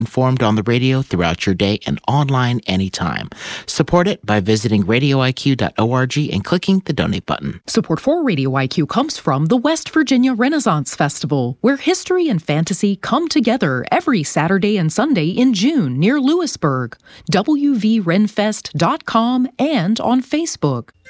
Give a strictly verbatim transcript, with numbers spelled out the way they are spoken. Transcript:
informed on the radio throughout your day and online anytime. Support it by visiting radio I Q dot org and clicking the donate button. Support for Radio I Q comes from the West Virginia Renaissance Festival, where history and fantasy come together every Saturday and Sunday in June near Lewisburg. W V renfest dot com and on Facebook.